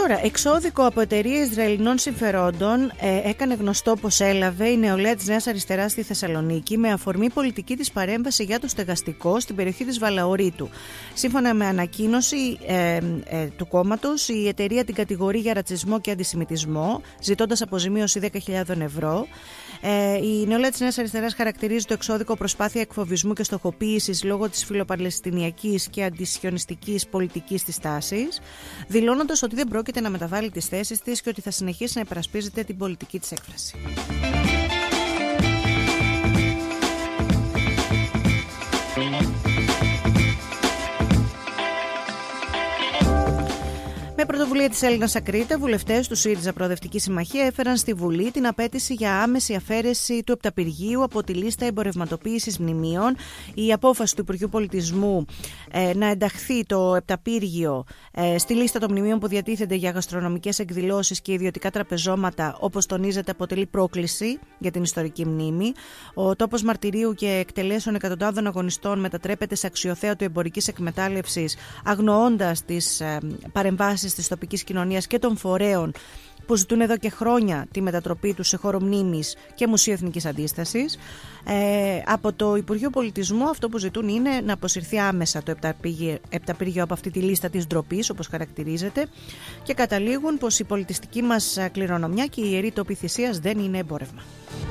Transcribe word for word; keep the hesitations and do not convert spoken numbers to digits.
Τώρα, εξώδικο από εταιρεία Ισραηλινών συμφερόντων ε, έκανε γνωστό πως έλαβε η νεολαία της Νέας Αριστεράς στη Θεσσαλονίκη με αφορμή πολιτική της παρέμβαση για το στεγαστικό στην περιοχή της Βαλαωρίτου. Σύμφωνα με ανακοίνωση ε, ε, του κόμματος, η εταιρεία την κατηγορεί για ρατσισμό και αντισημιτισμό, ζητώντας αποζημίωση δέκα χιλιάδες ευρώ. Ε, η νεολαία της Νέας Αριστεράς χαρακτηρίζει το εξώδικο προσπάθεια εκφοβισμού και στοχοποίησης λόγω της φιλοπαλαιστινιακής και αντισιωνιστικής πολιτικής της τάσης, δηλώνοντας ότι δεν πρόκειται να μεταβάλει τις θέσεις της και ότι θα συνεχίσει να υπερασπίζεται την πολιτική της έκφραση. Με πρωτοβουλία της Έλληνας Ακρίτα, βουλευτές του ΣΥΡΙΖΑ Προοδευτική Συμμαχία έφεραν στη Βουλή την απέτηση για άμεση αφαίρεση του επταπηργείου από τη λίστα εμπορευματοποίησης μνημείων. Η απόφαση του Υπουργείου Πολιτισμού ε, να ενταχθεί το επταπύργιο ε, στη λίστα των μνημείων που διατίθενται για γαστρονομικές εκδηλώσεις και ιδιωτικά τραπεζώματα, όπως τονίζεται, αποτελεί πρόκληση για την ιστορική μνήμη. Ο τόπος μαρτυρίου και εκτελέσεων εκατοντάδων αγωνιστών μετατρέπεται σε αξιοθέατο εμπορικής εκμετάλλευσης, αγνοώντας τις ε, παρεμβάσεις της τοπικής κοινωνίας και των φορέων που ζητούν εδώ και χρόνια τη μετατροπή του σε χώρο μνήμης και μουσείο εθνικής αντίστασης. Ε, από το Υπουργείο Πολιτισμού αυτό που ζητούν είναι να αποσυρθεί άμεσα το επταπύργιο από αυτή τη λίστα της ντροπής, όπως χαρακτηρίζεται, και καταλήγουν πως η πολιτιστική μας κληρονομιά και η ιερή τόποι θυσίας δεν είναι εμπόρευμα.